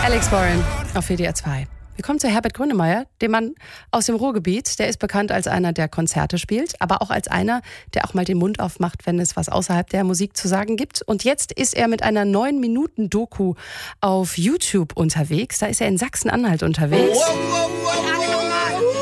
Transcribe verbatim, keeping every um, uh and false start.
Alex Warren auf W D R zwei. Wir kommen zu Herbert Grönemeyer, dem Mann aus dem Ruhrgebiet. Der ist bekannt als einer, der Konzerte spielt, aber auch als einer, der auch mal den Mund aufmacht, wenn es was außerhalb der Musik zu sagen gibt. Und jetzt ist er mit einer neun Minuten Doku auf YouTube unterwegs. Da ist er in Sachsen-Anhalt unterwegs.